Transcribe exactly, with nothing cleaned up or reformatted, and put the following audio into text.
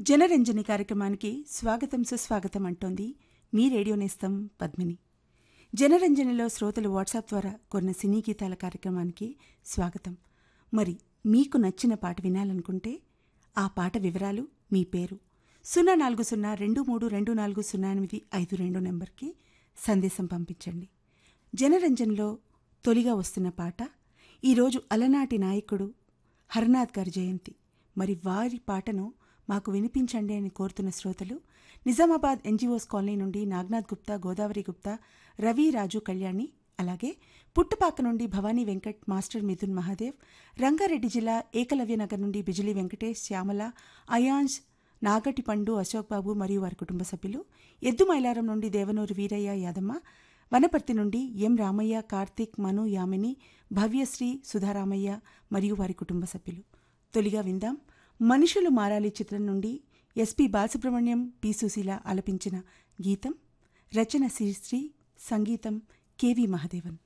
జనరంజని కార్యక్రమానికి స్వాగతం సుస్వాగతం అంటోంది మీ రేడియో నేస్తం పద్మిని. జనరంజనిలో శ్రోతలు వాట్సాప్ ద్వారా కొన్న సినీ గీతాల కార్యక్రమానికి స్వాగతం. మరి మీకు నచ్చిన పాట వినాలనుకుంటే ఆ పాట వివరాలు, మీ పేరు సున్నా నాలుగు సున్నా రెండు మూడు రెండు నాలుగు సున్నా ఎనిమిది ఐదు రెండు నెంబర్కి సందేశం పంపించండి. జనరంజన్లో తొలిగా వస్తున్న పాట ఈరోజు అలనాటి నాయకుడు హరనాథ్ గారి జయంతి. మరి వారి పాటను మాకు వినిపించండి అని కోరుతున్న శ్రోతలు నిజామాబాద్ ఎన్జిఓస్ కాలనీ నుండి నాగనాథ్ గుప్తా, గోదావరి గుప్తా, రవి, రాజు, కళ్యాణి, అలాగే పుట్టుపాక నుండి భవానీ వెంకట్, మాస్టర్ మిథున్ మహాదేవ్, రంగారెడ్డి జిల్లా ఏకలవ్యనగర్ నుండి బిజిలీ వెంకటేష్, శ్యామల, అయాన్స్, నాగటి పండు, అశోక్ బాబు మరియు వారి కుటుంబ సభ్యులు, ఎద్దు మైలారం నుండి దేవనూరు వీరయ్య యాదమ్మ, వనపర్తి నుండి ఎం రామయ్య, కార్తీక్, మను, యామిని, భవ్యశ్రీ, సుధారామయ్య మరియు వారి కుటుంబ సభ్యులు. తొలిగా విందాం మనుషులు మారాలి చిత్రం నుండి ఎస్పి బాలసుబ్రహ్మణ్యం, పి సుశీల ఆలపించిన గీతం. రచన శ్రీశ్రీ, సంగీతం కెవి మహదేవన్.